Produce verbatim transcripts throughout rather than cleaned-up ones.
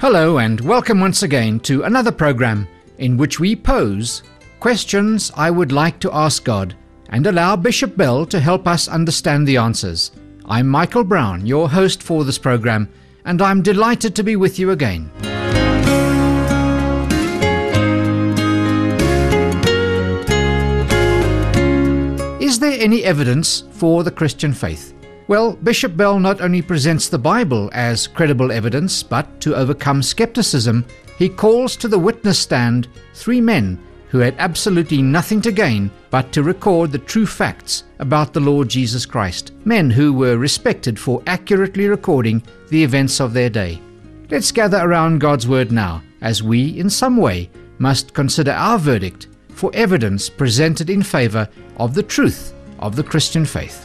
Hello and welcome once again to another program in which we pose questions I would like to ask God and allow Bishop Bell to help us understand the answers. I'm Michael Brown, your host for this program, and I'm delighted to be with you again. Is there any evidence for the Christian faith? Well, Bishop Bell not only presents the Bible as credible evidence, but to overcome skepticism, he calls to the witness stand three men who had absolutely nothing to gain but to record the true facts about the Lord Jesus Christ, men who were respected for accurately recording the events of their day. Let's gather around God's Word now, as we, in some way, must consider our verdict for evidence presented in favor of the truth of the Christian faith.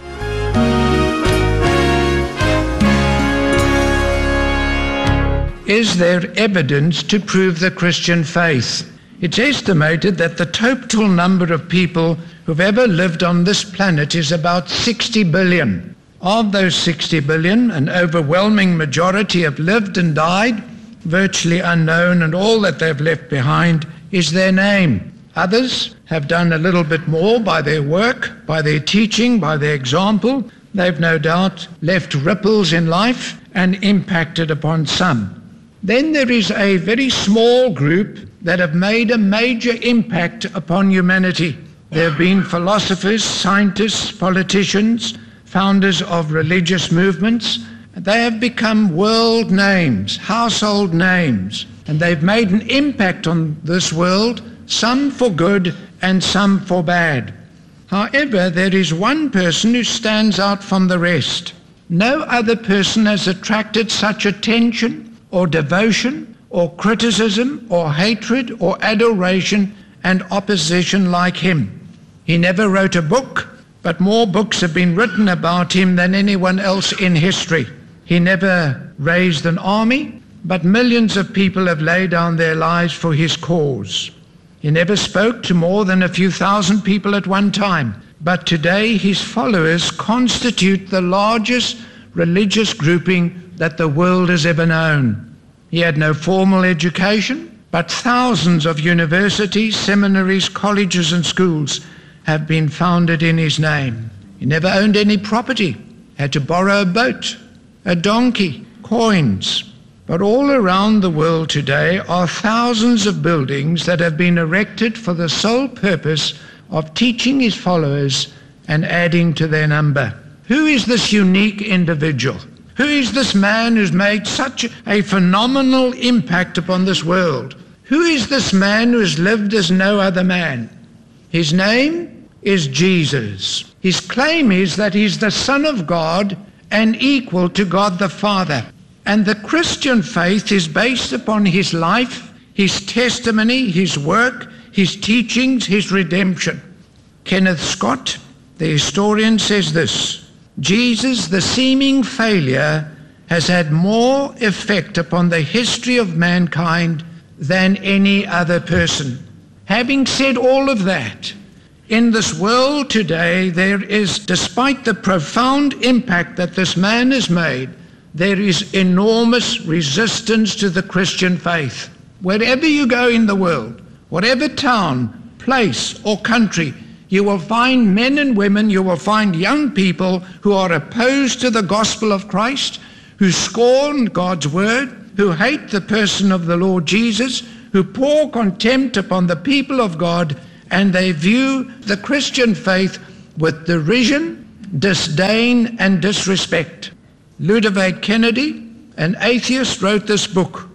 Is there evidence to prove the Christian faith? It's estimated that the total number of people who've ever lived on this planet is about sixty billion. Of those sixty billion, an overwhelming majority have lived and died, virtually unknown, and all that they've left behind is their name. Others have done a little bit more by their work, by their teaching, by their example. They've no doubt left ripples in life and impacted upon some. Then there is a very small group that have made a major impact upon humanity. There have been philosophers, scientists, politicians, founders of religious movements. They have become world names, household names, and they've made an impact on this world, some for good and some for bad. However, there is one person who stands out from the rest. No other person has attracted such attention or devotion or criticism or hatred or adoration and opposition like him. He never wrote a book, but more books have been written about him than anyone else in history. He never raised an army, but millions of people have laid down their lives for his cause. He never spoke to more than a few thousand people at one time, but today his followers constitute the largest religious grouping that the world has ever known. He had no formal education, but thousands of universities, seminaries, colleges and schools have been founded in his name. He never owned any property, had to borrow a boat, a donkey, coins. But all around the world today are thousands of buildings that have been erected for the sole purpose of teaching his followers and adding to their number. Who is this unique individual? Who is this man who's made such a phenomenal impact upon this world? Who is this man who has lived as no other man? His name is Jesus. His claim is that he's the Son of God and equal to God the Father. And the Christian faith is based upon his life, his testimony, his work, his teachings, his redemption. Kenneth Scott, the historian, says this: Jesus, the seeming failure, has had more effect upon the history of mankind than any other person. Having said all of that, in this world today, there is, despite the profound impact that this man has made, there is enormous resistance to the Christian faith. Wherever you go in the world, whatever town, place, or country, you will find men and women, you will find young people who are opposed to the gospel of Christ, who scorn God's word, who hate the person of the Lord Jesus, who pour contempt upon the people of God, and they view the Christian faith with derision, disdain, and disrespect. Ludwig Kennedy, an atheist, wrote this book,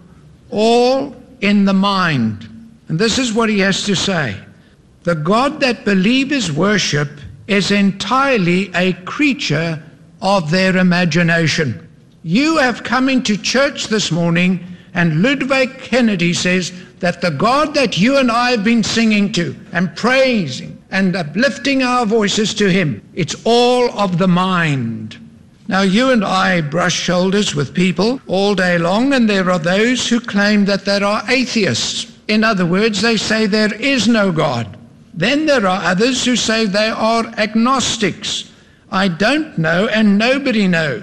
All in the Mind. And this is what he has to say: the God that believers worship is entirely a creature of their imagination. You have come into church this morning, and Ludwig Kennedy says that the God that you and I have been singing to and praising and uplifting our voices to him, it's all of the mind. Now, you and I brush shoulders with people all day long, and there are those who claim that there are atheists. In other words, they say there is no God. Then there are others who say they are agnostics. I don't know and nobody knows.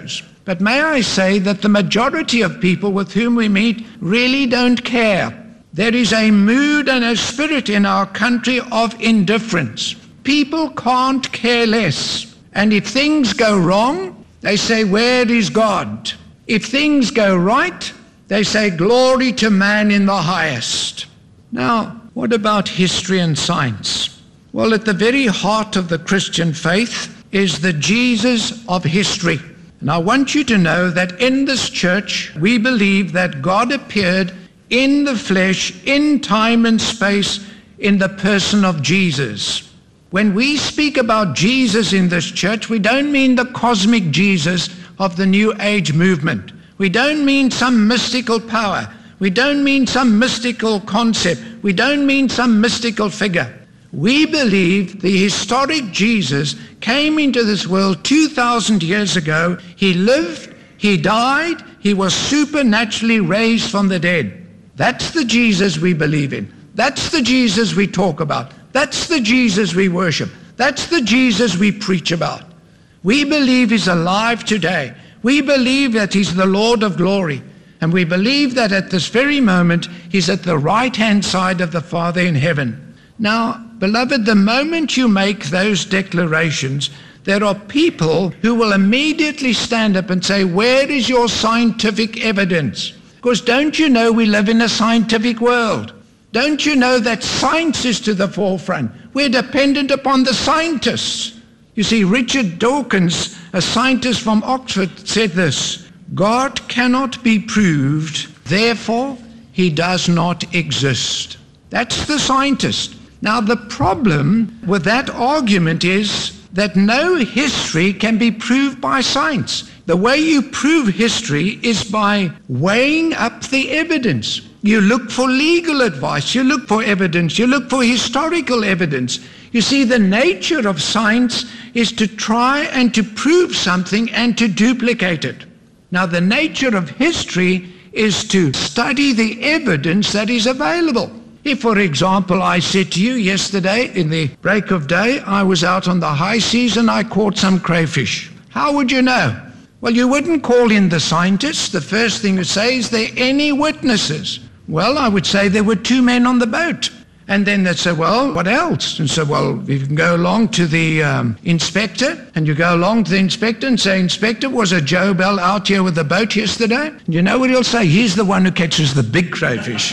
But may I say that the majority of people with whom we meet really don't care. There is a mood and a spirit in our country of indifference. People can't care less. And if things go wrong, they say, where is God? If things go right, they say, glory to man in the highest. Now, what about history and science? Well, at the very heart of the Christian faith is the Jesus of history. And I want you to know that in this church, we believe that God appeared in the flesh, in time and space, in the person of Jesus. When we speak about Jesus in this church, we don't mean the cosmic Jesus of the New Age movement. We don't mean some mystical power. We don't mean some mystical concept. We don't mean some mystical figure. We believe the historic Jesus came into this world two thousand years ago. He lived, he died, he was supernaturally raised from the dead. That's the Jesus we believe in. That's the Jesus we talk about. That's the Jesus we worship. That's the Jesus we preach about. We believe he's alive today. We believe that he's the Lord of glory. And we believe that at this very moment, he's at the right-hand side of the Father in heaven. Now, beloved, the moment you make those declarations, there are people who will immediately stand up and say, where is your scientific evidence? Because don't you know we live in a scientific world? Don't you know that science is to the forefront? We're dependent upon the scientists. You see, Richard Dawkins, a scientist from Oxford, said this, God cannot be proved, therefore he does not exist. That's the scientist. Now, the problem with that argument is that no history can be proved by science. The way you prove history is by weighing up the evidence. You look for legal advice, you look for evidence, you look for historical evidence. You see, the nature of science is to try and to prove something and to duplicate it. Now, the nature of history is to study the evidence that is available. If, for example, I said to you yesterday in the break of day, I was out on the high seas and I caught some crayfish, how would you know? Well, you wouldn't call in the scientists. The first thing you say, is there any witnesses? Well, I would say there were two men on the boat. And then they'd say, well, what else? And so, well, you can go along to the um, inspector, and you go along to the inspector and say, Inspector, was a Joe Bell out here with the boat yesterday? And you know what he'll say? He's the one who catches the big crayfish.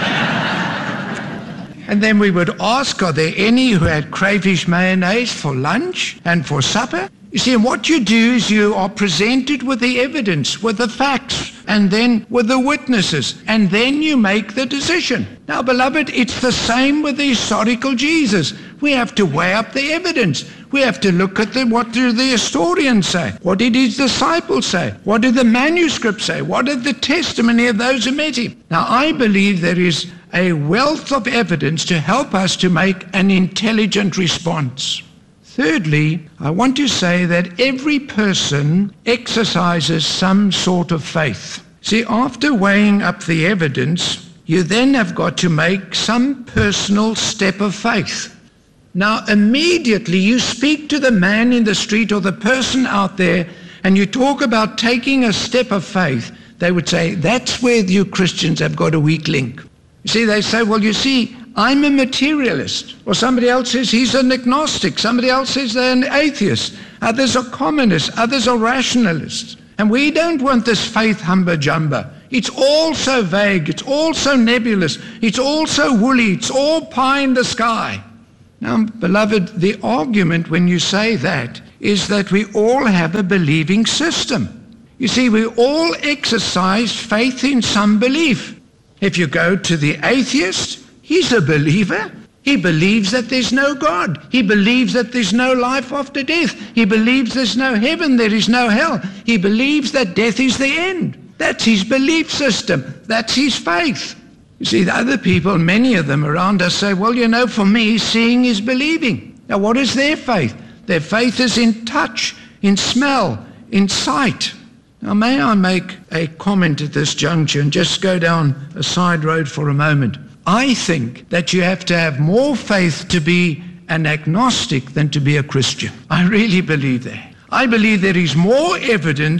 And then we would ask, are there any who had crayfish mayonnaise for lunch and for supper? You see, and what you do is you are presented with the evidence, with the facts, and then with the witnesses, and then you make the decision. Now, beloved, it's the same with the historical Jesus. We have to weigh up the evidence. We have to look at the, what do the historians say? What did his disciples say? What did the manuscripts say? What did the testimony of those who met him? Now, I believe there is a wealth of evidence to help us to make an intelligent response. Thirdly, I want to say that every person exercises some sort of faith. See, after weighing up the evidence, you then have got to make some personal step of faith. Now, immediately you speak to the man in the street or the person out there and you talk about taking a step of faith, they would say, that's where you Christians have got a weak link. You see, they say, well, you see, I'm a materialist. Or somebody else says he's an agnostic. Somebody else says they're an atheist. Others are communists. Others are rationalists. And we don't want this faith humba-jumba. It's all so vague. It's all so nebulous. It's all so woolly. It's all pie in the sky. Now, beloved, the argument when you say that is that we all have a believing system. You see, we all exercise faith in some belief. If you go to the atheist, he's a believer. He believes that there's no God. He believes that there's no life after death. He believes there's no heaven, there is no hell. He believes that death is the end. That's his belief system. That's his faith. You see, the other people, many of them around us say, well, you know, for me, seeing is believing. Now, what is their faith? Their faith is in touch, in smell, in sight. Now, may I make a comment at this juncture and just go down a side road for a moment? I think that you have to have more faith to be an agnostic than to be a Christian. I really believe that. I believe there is more evidence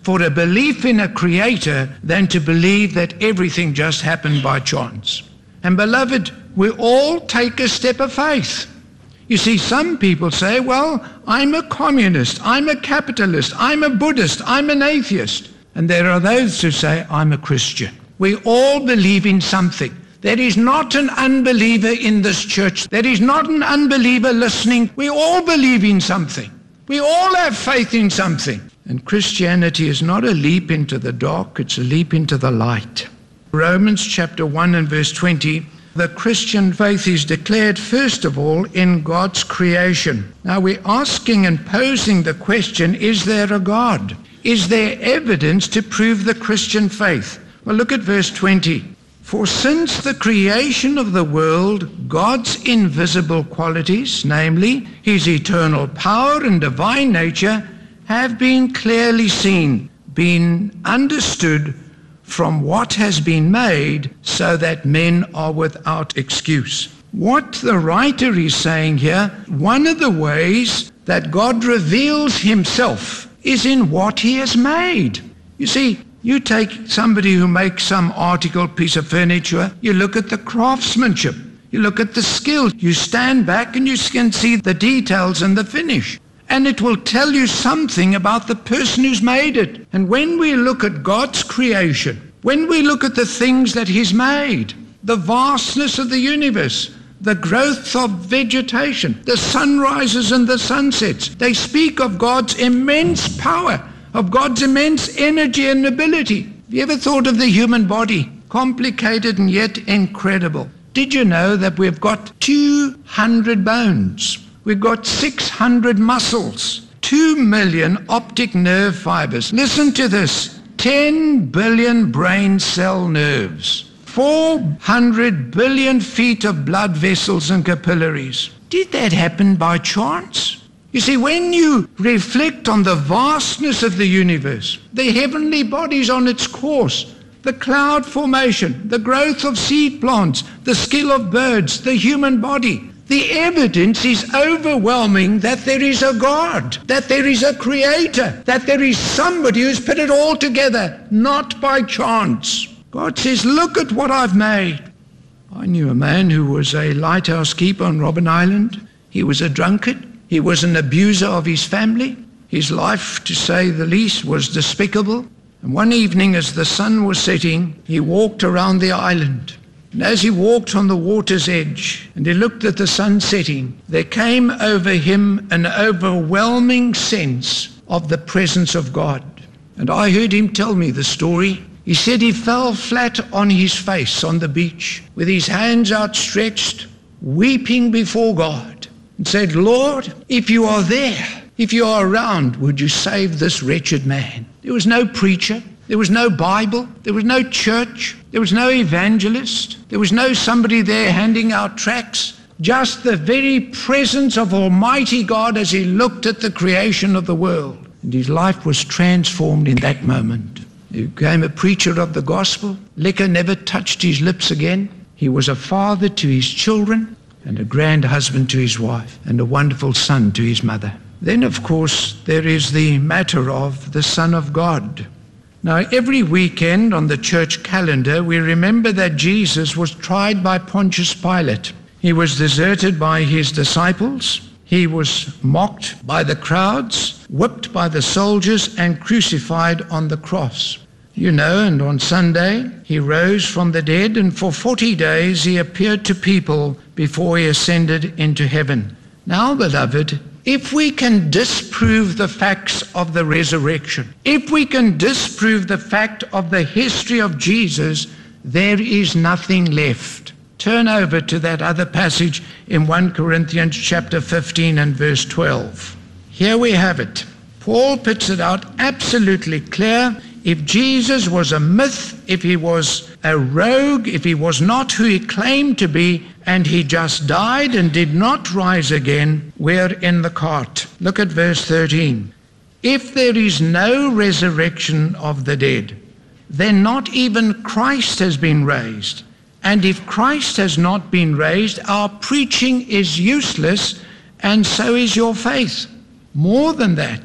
for a belief in a creator than to believe that everything just happened by chance. And beloved, we all take a step of faith. You see, some people say, well, I'm a communist, I'm a capitalist, I'm a Buddhist, I'm an atheist. And there are those who say, I'm a Christian. We all believe in something. There is not an unbeliever in this church. There is not an unbeliever listening. We all believe in something. We all have faith in something. And Christianity is not a leap into the dark, it's a leap into the light. Romans chapter one and verse twenty, the Christian faith is declared first of all in God's creation. Now we're asking and posing the question, is there a God? Is there evidence to prove the Christian faith? Well, look at verse twenty. For since the creation of the world, God's invisible qualities, namely his eternal power and divine nature, have been clearly seen, been understood from what has been made, so that men are without excuse. What the writer is saying here, one of the ways that God reveals himself is in what he has made. You see, you take somebody who makes some article, piece of furniture, you look at the craftsmanship, you look at the skill, you stand back and you can see the details and the finish. And it will tell you something about the person who's made it. And when we look at God's creation, when we look at the things that he's made, the vastness of the universe, the growth of vegetation, the sunrises and the sunsets, they speak of God's immense power, of God's immense energy and ability. Have you ever thought of the human body? Complicated and yet incredible. Did you know that we've got two hundred bones? We've got six hundred muscles, two million optic nerve fibers. Listen to this, ten billion brain cell nerves, four hundred billion feet of blood vessels and capillaries. Did that happen by chance? You see, when you reflect on the vastness of the universe, the heavenly bodies on its course, the cloud formation, the growth of seed plants, the skill of birds, the human body, the evidence is overwhelming that there is a God, that there is a creator, that there is somebody who's put it all together, not by chance. God says, look at what I've made. I knew a man who was a lighthouse keeper on Robben Island. He was a drunkard. He was an abuser of his family. His life, to say the least, was despicable. And one evening as the sun was setting, he walked around the island. And as he walked on the water's edge and he looked at the sun setting, there came over him an overwhelming sense of the presence of God. And I heard him tell me the story. He said he fell flat on his face on the beach with his hands outstretched, weeping before God, and said, Lord, if you are there, if you are around, would you save this wretched man? There was no preacher. There was no Bible. There was no church. There was no evangelist. There was no somebody there handing out tracts. Just the very presence of Almighty God as he looked at the creation of the world. And his life was transformed in that moment. He became a preacher of the gospel. Liquor never touched his lips again. He was a father to his children and a grand husband to his wife and a wonderful son to his mother. Then, of course, there is the matter of the Son of God. Now, every weekend on the church calendar, we remember that Jesus was tried by Pontius Pilate. He was deserted by his disciples. He was mocked by the crowds, whipped by the soldiers, and crucified on the cross. You know, and on Sunday, he rose from the dead, and for forty days he appeared to people before he ascended into heaven. Now, beloved, if we can disprove the facts of the resurrection, if we can disprove the fact of the history of Jesus, there is nothing left. Turn over to that other passage in First Corinthians chapter fifteen and verse twelve. Here we have it. Paul puts it out absolutely clear. If Jesus was a myth, if he was a rogue, if he was not who he claimed to be, and he just died and did not rise again, we're in the cart. Look at verse thirteen. If there is no resurrection of the dead, then not even Christ has been raised. And if Christ has not been raised, our preaching is useless, and so is your faith. More than that,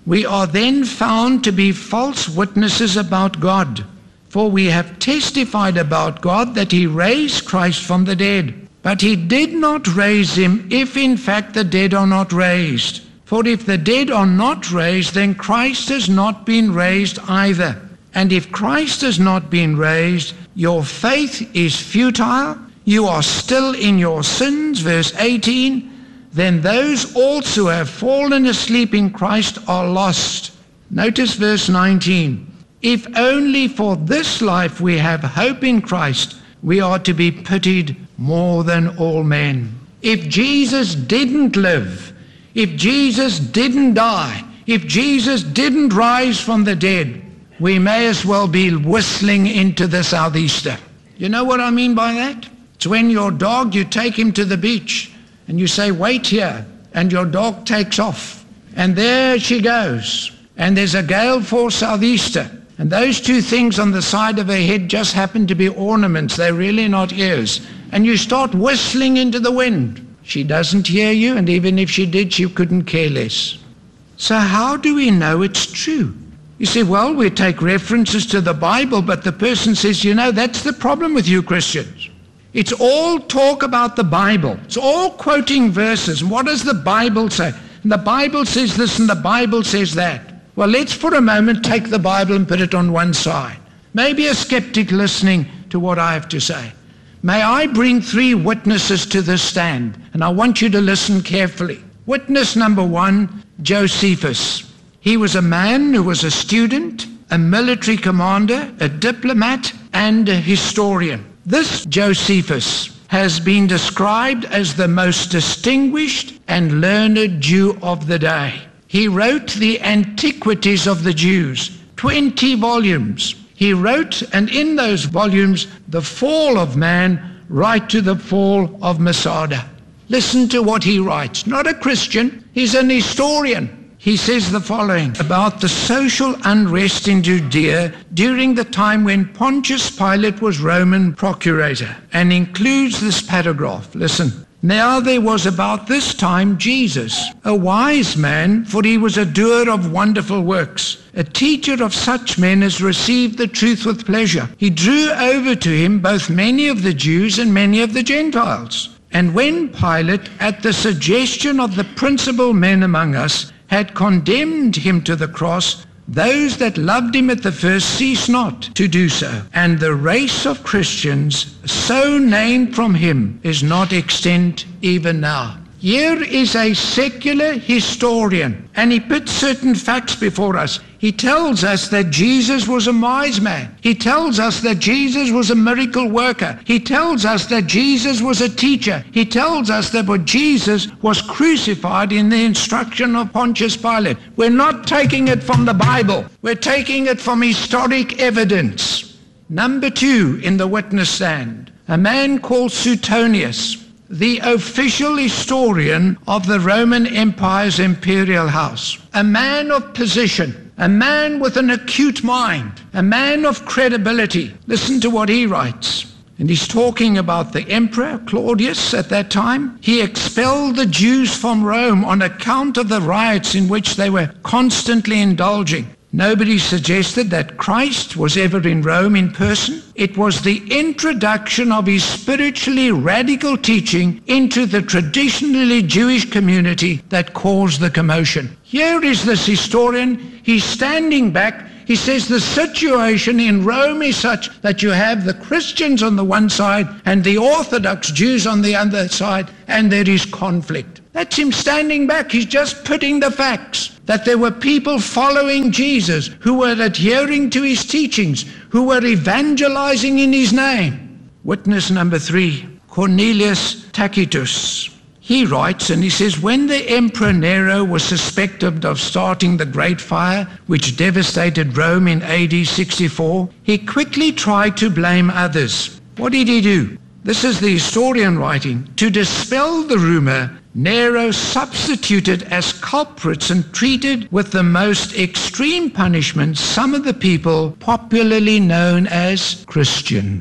we are then found to be false witnesses about God. For we have testified about God that he raised Christ from the dead. But he did not raise him if in fact the dead are not raised. For if the dead are not raised, then Christ has not been raised either. And if Christ has not been raised, your faith is futile, you are still in your sins. Verse eighteen, then those also who have fallen asleep in Christ are lost. Notice verse nineteen. If only for this life we have hope in Christ, we are to be pitied more than all men. If Jesus didn't live, if Jesus didn't die, if Jesus didn't rise from the dead, we may as well be whistling into the southeaster. You know what I mean by that? It's when your dog, you take him to the beach and you say, wait here, and your dog takes off. And there she goes. And there's a gale force southeaster. And those two things on the side of her head just happen to be ornaments. They're really not ears. And you start whistling into the wind. She doesn't hear you, and even if she did, she couldn't care less. So how do we know it's true? You say, well, we take references to the Bible, but the person says, you know, that's the problem with you Christians. It's all talk about the Bible. It's all quoting verses. And what does the Bible say? And the Bible says this and the Bible says that. Well, let's for a moment take the Bible and put it on one side. Maybe a skeptic listening to what I have to say. May I bring three witnesses to the stand? And I want you to listen carefully. Witness number one, Josephus. He was a man who was a student, a military commander, a diplomat, and a historian. This Josephus has been described as the most distinguished and learned Jew of the day. He wrote the Antiquities of the Jews, twenty volumes. He wrote, and in those volumes, the fall of man right to the fall of Masada. Listen to what he writes. Not a Christian, he's an historian. He says the following about the social unrest in Judea during the time when Pontius Pilate was Roman procurator, and includes this paragraph. Listen. Now there was about this time Jesus, a wise man, for he was a doer of wonderful works, a teacher of such men as received the truth with pleasure. He drew over to him both many of the Jews and many of the Gentiles. And when Pilate, at the suggestion of the principal men among us, had condemned him to the cross, those that loved him at the first ceased not to do so. And the race of Christians, so named from him, is not extant even now. Here is a secular historian, and he puts certain facts before us. He tells us that Jesus was a wise man. He tells us that Jesus was a miracle worker. He tells us that Jesus was a teacher. He tells us that what Jesus was crucified in the instruction of Pontius Pilate. We're not taking it from the Bible. We're taking it from historic evidence. Number two in the witness stand, a man called Suetonius, the official historian of the Roman Empire's imperial house, a man of position, a man with an acute mind, a man of credibility. Listen to what he writes. And he's talking about the emperor, Claudius, at that time. He expelled the Jews from Rome on account of the riots in which they were constantly indulging. Nobody suggested that Christ was ever in Rome in person. It was the introduction of his spiritually radical teaching into the traditionally Jewish community that caused the commotion. Here is this historian. He's standing back. He says the situation in Rome is such that you have the Christians on the one side and the Orthodox Jews on the other side, and there is conflict. That's him standing back. He's just putting the facts that there were people following Jesus who were adhering to his teachings, who were evangelizing in his name. Witness number three, Cornelius Tacitus. He writes, and he says, when the Emperor Nero was suspected of starting the Great Fire, which devastated Rome in A D sixty-four, he quickly tried to blame others. What did he do? This is the historian writing. To dispel the rumor, Nero substituted as culprits and treated with the most extreme punishment some of the people popularly known as Christians.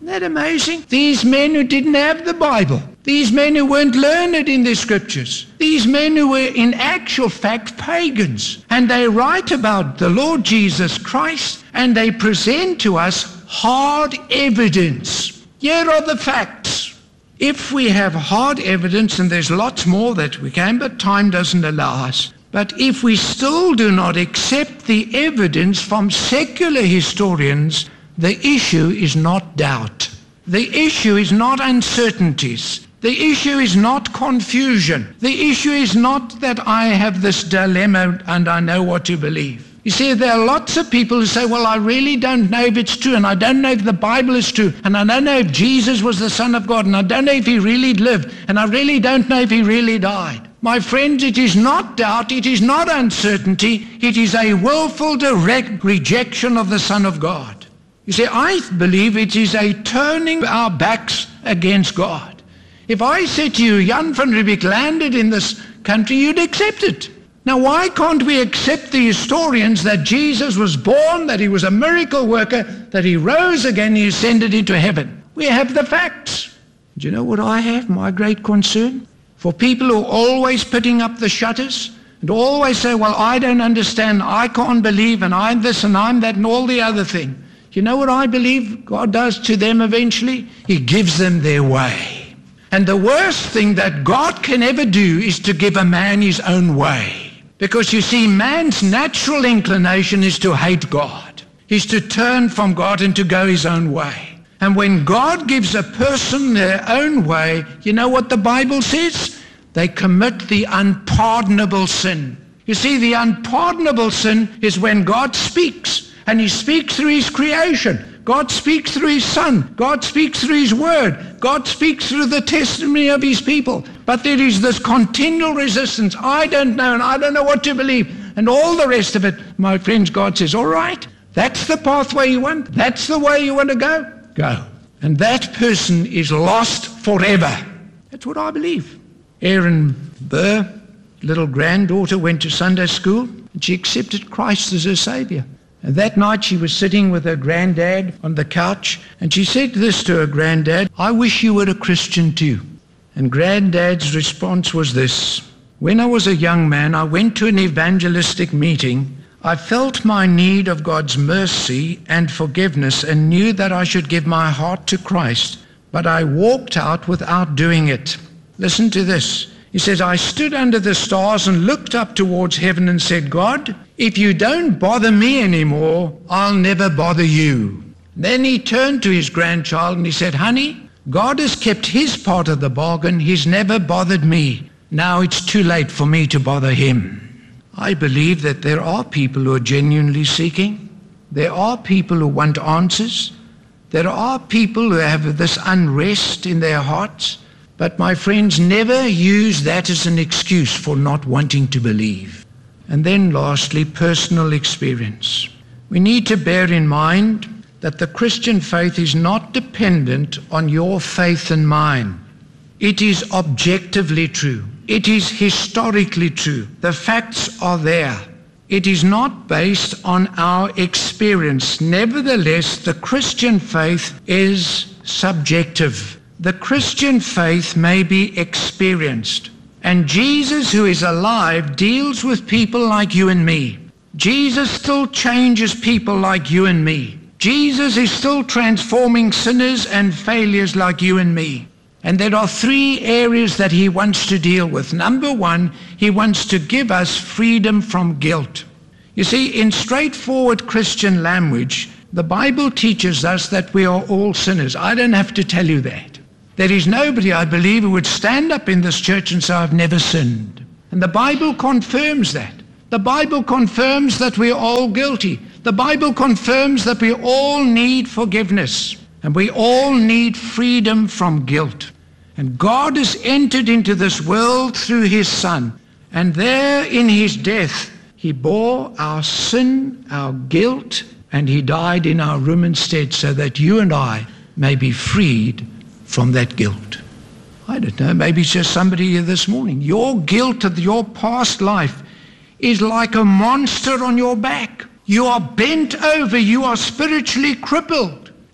Isn't that amazing? These men who didn't have the Bible, these men who weren't learned in the scriptures, these men who were in actual fact pagans, and they write about the Lord Jesus Christ, and they present to us hard evidence. Here are the facts. If we have hard evidence, and there's lots more that we can, but time doesn't allow us, but if we still do not accept the evidence from secular historians, the issue is not doubt. The issue is not uncertainties. The issue is not confusion. The issue is not that I have this dilemma and I know what to believe. You see, there are lots of people who say, well, I really don't know if it's true, and I don't know if the Bible is true, and I don't know if Jesus was the Son of God, and I don't know if he really lived, and I really don't know if he really died. My friends, it is not doubt, it is not uncertainty, it is a willful, direct rejection of the Son of God. You see, I believe it is a turning our backs against God. If I said to you, Jan van Riebeeck landed in this country, you'd accept it. Now, why can't we accept the historians that Jesus was born, that he was a miracle worker, that he rose again, he ascended into heaven? We have the facts. Do you know what I have, my great concern? For people who are always putting up the shutters and always say, well, I don't understand, I can't believe, and I'm this and I'm that and all the other thing. You know what I believe God does to them eventually? He gives them their way. And the worst thing that God can ever do is to give a man his own way. Because you see, man's natural inclination is to hate God. Is to turn from God and to go his own way. And when God gives a person their own way, you know what the Bible says? They commit the unpardonable sin. You see, the unpardonable sin is when God speaks, and he speaks through his creation. God speaks through his Son. God speaks through his word. God speaks through the testimony of his people. But there is this continual resistance. I don't know, and I don't know what to believe. And all the rest of it, my friends, God says, all right, that's the pathway you want. That's the way you want to go. Go. And that person is lost forever. That's what I believe. Aaron Burr, little granddaughter, went to Sunday school, and she accepted Christ as her Savior. And that night she was sitting with her granddad on the couch, and she said this to her granddad, I wish you were a Christian too. And granddad's response was this, when I was a young man, I went to an evangelistic meeting. I felt my need of God's mercy and forgiveness and knew that I should give my heart to Christ, but I walked out without doing it. Listen to this. He says, I stood under the stars and looked up towards heaven and said, God, if you don't bother me anymore, I'll never bother you. Then he turned to his grandchild and he said, honey, God has kept his part of the bargain. He's never bothered me. Now it's too late for me to bother him. I believe that there are people who are genuinely seeking. There are people who want answers. There are people who have this unrest in their hearts. But my friends, never use that as an excuse for not wanting to believe. And then lastly, personal experience. We need to bear in mind that the Christian faith is not dependent on your faith and mine. It is objectively true. It is historically true. The facts are there. It is not based on our experience. Nevertheless, the Christian faith is subjective. The Christian faith may be experienced. And Jesus, who is alive, deals with people like you and me. Jesus still changes people like you and me. Jesus is still transforming sinners and failures like you and me. And there are three areas that he wants to deal with. Number one, he wants to give us freedom from guilt. You see, in straightforward Christian language, the Bible teaches us that we are all sinners. I don't have to tell you that. There is nobody, I believe, who would stand up in this church and say, I've never sinned. And the Bible confirms that. The Bible confirms that we're all guilty. The Bible confirms that we all need forgiveness. And we all need freedom from guilt. And God has entered into this world through his Son. And there in his death, he bore our sin, our guilt, and he died in our room instead so that you and I may be freed from that guilt. I don't know, maybe it's just somebody here this morning. Your guilt of your past life is like a monster on your back. You are bent over, you are spiritually crippled.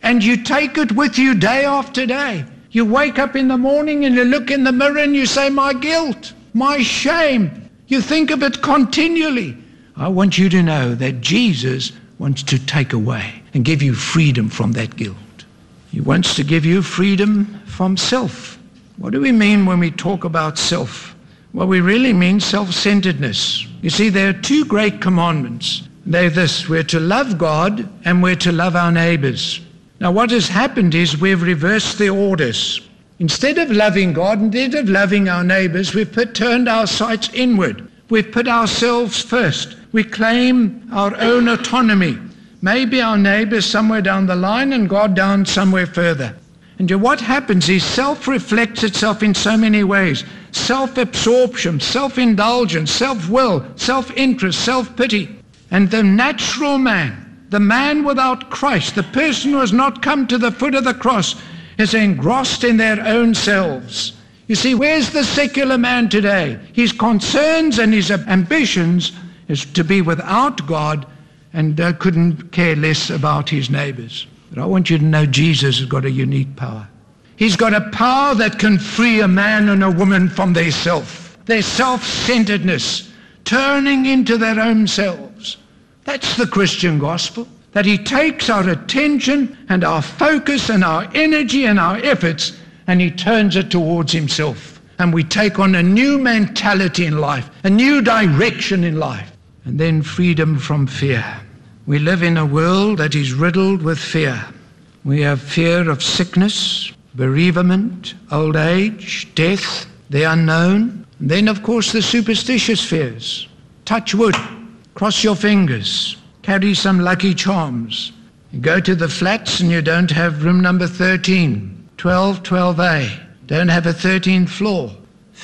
and you take it with you day after day. You wake up in the morning and you look in the mirror and you say, my guilt, my shame. You think of it continually. I want you to know that Jesus wants to take away and give you freedom from that guilt. He wants to give you freedom from self. What do we mean when we talk about self? Well, we really mean self-centeredness. You see, there are two great commandments. They're this: we're to love God and we're to love our neighbors. Now, what has happened is we've reversed the orders. Instead of loving God, instead of loving our neighbors, we've put, turned our sights inward. We've put ourselves first. We claim our own autonomy. Maybe our neighbor's somewhere down the line and God down somewhere further. And what happens is self reflects itself in so many ways. Self-absorption, self-indulgence, self-will, self-interest, self-pity. And the natural man, the man without Christ, the person who has not come to the foot of the cross, is engrossed in their own selves. You see, where's the secular man today? His concerns and his ambitions is to be without God and uh, couldn't care less about his neighbors. But I want you to know Jesus has got a unique power. He's got a power that can free a man and a woman from their self, their self-centeredness, turning into their own selves. That's the Christian gospel, that he takes our attention and our focus and our energy and our efforts and he turns it towards himself. And we take on a new mentality in life, a new direction in life. And then freedom from fear. We live in a world that is riddled with fear. We have fear of sickness, bereavement, old age, death, the unknown. And then, of course, the superstitious fears. Touch wood, cross your fingers, carry some lucky charms. You go to the flats and you don't have room number thirteen, twelve, twelve A. Don't have a thirteenth floor.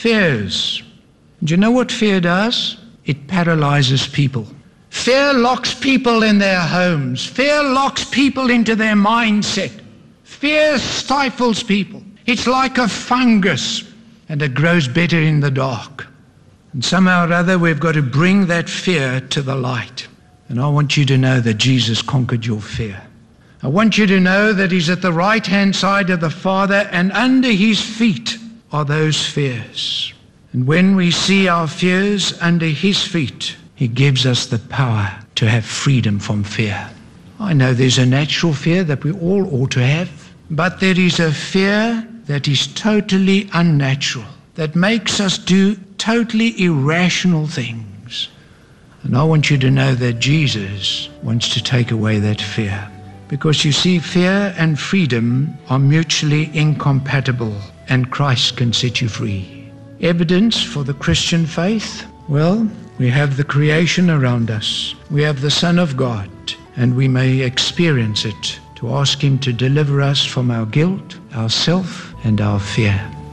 Fears. Do you know what fear does? It paralyzes people. Fear locks people in their homes. Fear locks people into their mindset. Fear stifles people. It's like a fungus, and it grows better in the dark. And somehow or other, we've got to bring that fear to the light. And I want you to know that Jesus conquered your fear. I want you to know that he's at the right-hand side of the Father, and under his feet are those fears. And when we see our fears under his feet, he gives us the power to have freedom from fear. I know there's a natural fear that we all ought to have, but there is a fear that is totally unnatural, that makes us do totally irrational things. And I want you to know that Jesus wants to take away that fear. Because you see, fear and freedom are mutually incompatible, and Christ can set you free. Evidence for the Christian faith? Well, we have the creation around us. We have the Son of God, and we may experience it to ask him to deliver us from our guilt, our self, and our fear.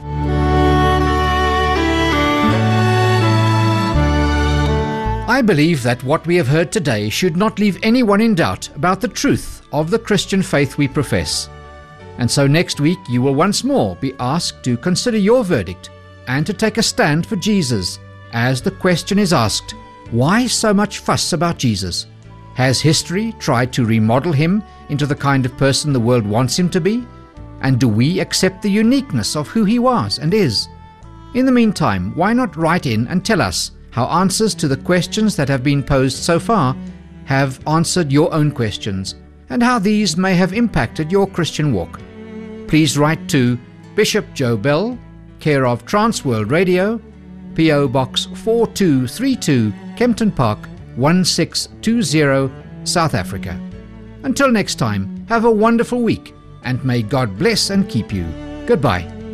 I believe that what we have heard today should not leave anyone in doubt about the truth of the Christian faith we profess. And so next week you will once more be asked to consider your verdict and to take a stand for Jesus, as the question is asked, why so much fuss about Jesus? Has history tried to remodel him into the kind of person the world wants him to be? And do we accept the uniqueness of who he was and is? In the meantime, why not write in and tell us how answers to the questions that have been posed so far have answered your own questions, and how these may have impacted your Christian walk. Please write to Bishop Joe Bell, care of Transworld Radio, P O Box four two three two, Kempton Park, one six two zero, South Africa. Until next time, have a wonderful week, and may God bless and keep you. Goodbye.